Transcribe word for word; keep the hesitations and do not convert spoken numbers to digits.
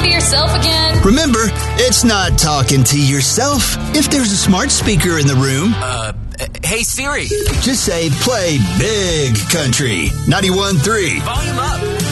to yourself again? Remember, it's not talking to yourself. If there's a smart speaker in the room, Uh, hey Siri. just say play big country. ninety-one point three. Volume up.